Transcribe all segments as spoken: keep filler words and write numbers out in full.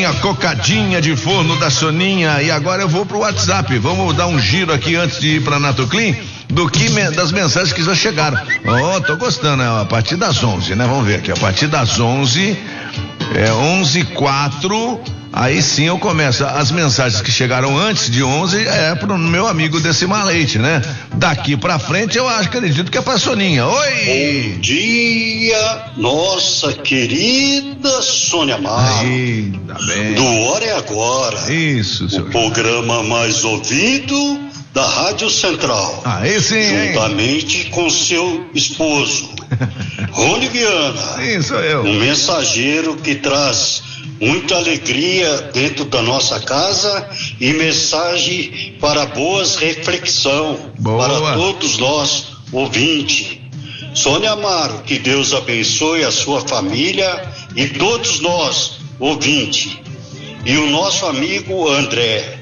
minha cocadinha de forno da Soninha. E agora eu vou pro WhatsApp. Vamos dar um giro aqui antes de ir pra Nato Clean do que me, das mensagens que já chegaram. Ó, oh, tô gostando, né? A partir das onze, né? Vamos ver aqui. A partir das onze, é onze e quatro. Aí sim eu começo. As mensagens que chegaram antes de onze é pro meu amigo Decimar Leite, né? Daqui pra frente eu acho, acredito que é pra Soninha. Oi! Bom dia, nossa querida Sônia Amaro. Ainda bem. Do Hora é Agora. Isso, senhor. O programa mais ouvido da Rádio Central. Ah, esse hein? Juntamente com seu esposo, Rony Viana. Sim, sou eu. Um mensageiro que traz muita alegria dentro da nossa casa e mensagem para boas reflexão. Boa. Para todos nós ouvintes. Sônia Amaro, que Deus abençoe a sua família e todos nós ouvintes. E o nosso amigo André.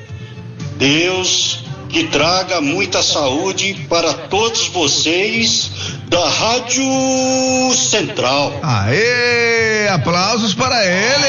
Deus que traga muita saúde para todos vocês da Rádio Central. Aê, aplausos para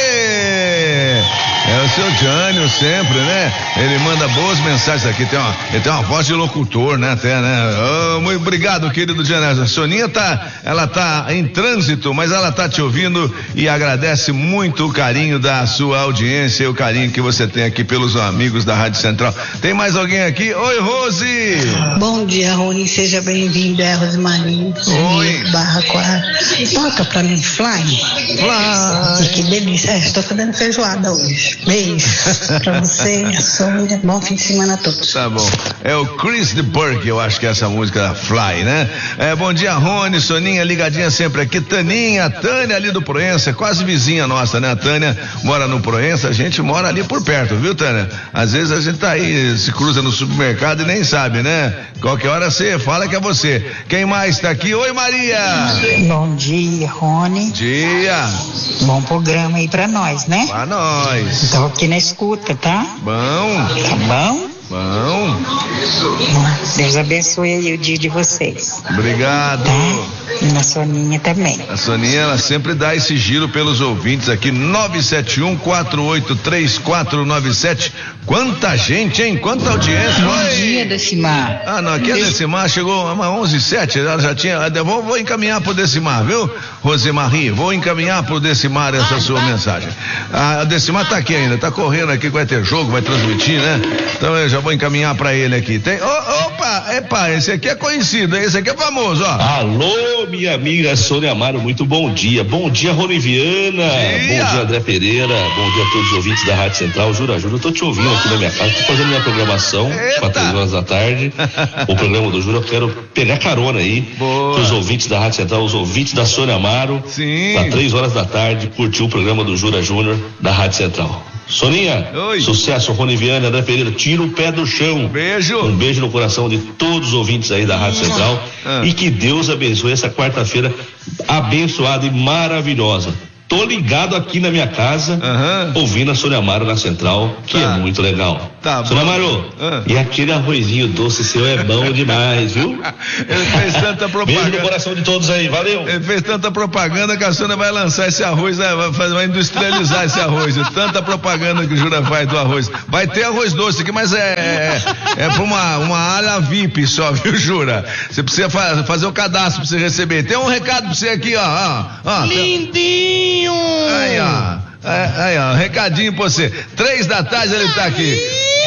ele. É o seu Jânio sempre, né? Ele manda boas mensagens aqui, tem uma, ele tem uma voz de locutor, né? Até, né? Oh, muito obrigado, querido Jânio. A Soninha tá, ela tá em trânsito, mas ela tá te ouvindo e agradece muito o carinho da sua audiência e o carinho que você tem aqui pelos amigos da Rádio Central. Tem mais alguém aqui? Oi, Rose! Bom dia, Rony, seja bem-vindo, é Rosmarinho. Oi! Barra quatro. Toca pra mim, Fly. Fly! Que delícia, é, estou fazendo feijoada hoje. Beijo pra você, a Sônia, bom fim de semana a todos. Tá bom, é o Chris de Burke, eu acho que é essa música da Fly, né? É, bom dia, Rony, Soninha, ligadinha sempre aqui, Taninha, Tânia ali do Proença, quase vizinha nossa, né? A Tânia mora no Proença, a gente mora ali por perto, viu, Tânia? Às vezes a gente tá aí, se cruza no supermercado e nem sabe, né? Qualquer hora você fala que é você. Quem mais tá aqui? Oi, Maria! Bom dia, Rony. Dia! Bom programa aí pra nós, né? Pra nós. Tô aqui na escuta, tá? Bom. Tá bom? Bom. Deus abençoe aí o dia de vocês. Obrigado. Tá? E na Soninha também. A Soninha, ela sempre dá esse giro pelos ouvintes aqui, nove sete um, quatro oito três, quatro nove sete. Quanta gente, hein? Quanta audiência. Bom Oi. dia, Decimar. Ah, não, aqui a Decimar chegou a onze e sete, ela já tinha, vou, vou encaminhar pro Decimar, viu? Rosemarie, vou encaminhar pro Decimar essa sua mensagem. A Decimar tá aqui ainda, tá correndo aqui, vai ter jogo, vai transmitir, né? Então eu já vou encaminhar pra ele aqui. Tem, oh, opa, epa, esse aqui é conhecido, esse aqui é famoso, ó. Alô, minha amiga Sônia Amaro, muito bom dia. Bom dia, Rony Viana. Dia. Bom dia, André Pereira. Bom dia a todos os ouvintes da Rádio Central. Jura, Jura, eu tô te ouvindo aqui na minha casa, tô fazendo minha programação, quatro horas da tarde. O programa do Jura, eu quero pegar carona aí. Boa. Com os ouvintes da Rádio Central, os ouvintes da Sônia Amaro. Sim. Às três horas da tarde, curtiu o programa do Jura Júnior da Rádio Central. Soninha, Oi. Sucesso, Rony Viana, André Pereira, tira o pé do chão. Beijo. Um beijo no coração de todos os ouvintes aí da Rádio Central. Ah. E que Deus abençoe essa quarta-feira abençoada e maravilhosa. Tô ligado aqui na minha casa, uhum. ouvindo a Sônia Amaro na Central, que tá. é muito legal. Tá Sônia Amaro, uhum. e aquele arrozinho doce seu é bom demais, viu? Ele fez tanta propaganda. Beijo no coração de todos aí, valeu. Ele fez tanta propaganda que a Sônia vai lançar esse arroz, né? vai, fazer, vai industrializar esse arroz. Tanta propaganda que o Jura faz do arroz. Vai ter arroz doce aqui, mas é, é, é pra uma, uma área V I P só, viu, Jura? Você precisa fa- fazer o cadastro pra você receber. Tem um recado pra você aqui, ó. ó, ó Lindinho! Aí, ó. Aí, ó. Recadinho pra você. Três da tarde ele tá aqui.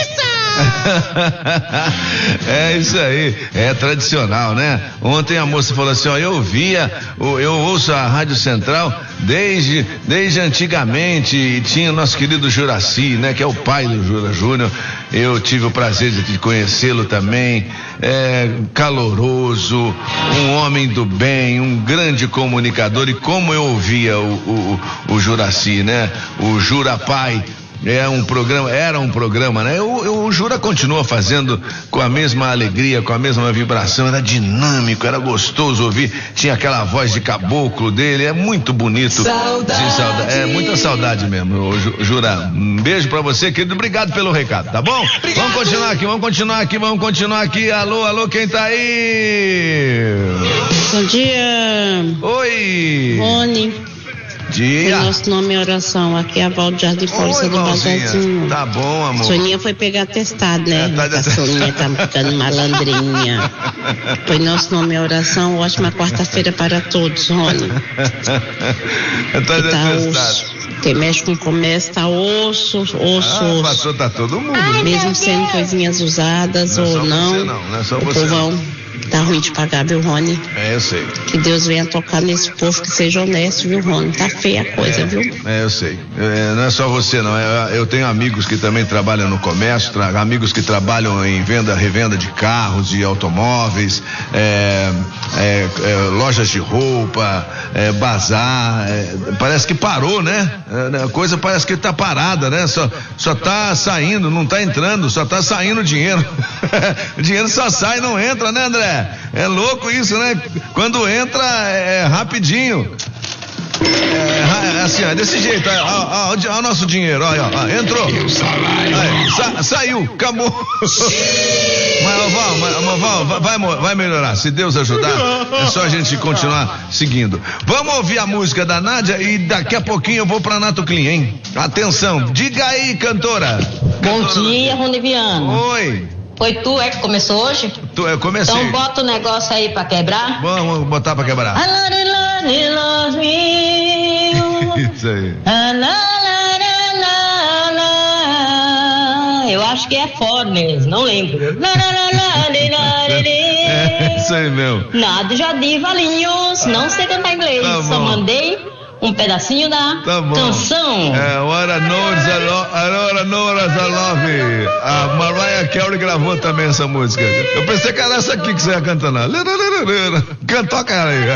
É isso aí, é tradicional, né? Ontem a moça falou assim, ó, eu via, eu ouço a Rádio Central desde, desde antigamente, e tinha o nosso querido Juraci, né? Que é o pai do Jura Júnior. Eu tive o prazer de conhecê-lo também, é, caloroso, um homem do bem, um grande comunicador, e como eu ouvia o, o, o Juraci, né? O Jura Pai. É um programa, era um programa, né? O, o Jura continua fazendo com a mesma alegria, com a mesma vibração, era dinâmico, era gostoso ouvir, tinha aquela voz de caboclo dele, é muito bonito. Saudade. Sim, saudade. É muita saudade mesmo, Jura. Um beijo pra você, querido, obrigado pelo recado, tá bom? Obrigado. Vamos continuar aqui, vamos continuar aqui, vamos continuar aqui. Alô, alô, quem tá aí? Bom dia. Oi. Rony. Dia. O nosso nome é oração. Aqui é a Val de Jardim Paulista do Balãozinho. Tá bom, amor. Soninha foi pegar testado, né? É, tá de... A Soninha tá ficando malandrinha. Foi nosso nome é oração. Ótima quarta-feira para todos, Rony. Tá de tá testado. Quem mexe com comércio tá osso, osso, ah, osso. Passou, tá todo mundo. Ai, mesmo sendo coisinhas usadas não ou não, você, não, não é só o você, povão não. Tá ruim de pagar, viu, Rony? É, eu sei. Que Deus venha tocar nesse povo, que seja honesto, viu, Rony? Tá feia a coisa, é, viu? É, eu sei. É, não é só você, não. É, eu tenho amigos que também trabalham no comércio, tra- amigos que trabalham em venda, revenda de carros, de automóveis, é, é, é, lojas de roupa, é, bazar. É, parece que parou, né? É, a coisa parece que tá parada, né? Só, só tá saindo, não tá entrando, só tá saindo dinheiro. O dinheiro só sai e não entra, né, André? É louco isso, né? Quando entra é rapidinho. É, é assim, ó, desse jeito, olha o nosso dinheiro, olha, ó, entrou. Aí, sa, saiu, acabou. Mas, Val, mas, Val, vai, vai melhorar, se Deus ajudar, é só a gente continuar seguindo. Vamos ouvir a música da Nádia e daqui a pouquinho eu vou pra Nato Clean, hein? Atenção, diga aí, cantora. Bom cantora dia, Rony Viana. Oi. Foi tu é que começou hoje? Tu, eu comecei. Então bota o negócio aí pra quebrar. Vamos botar pra quebrar. Isso aí. Eu acho que é Fornes, não lembro. É, isso aí mesmo. Nada já de Valinhos, não sei cantar inglês, tá só mandei um pedacinho da tá canção. É, Ora Nora Nora Love. A Mariah Carey gravou também essa música. Eu pensei que era essa aqui que você ia cantar. Cantou, cara aí.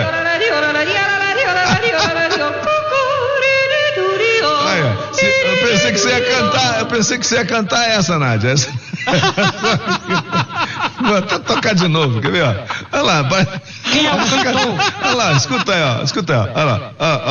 Eu pensei que você ia cantar, eu pensei que você ia cantar essa, Nádia. Essa... Vou até tocar de novo, quer ver? Ó? Olha lá, vai... Olha lá, escuta aí, ó. Escuta aí, ó. Olha lá. Ó, ó.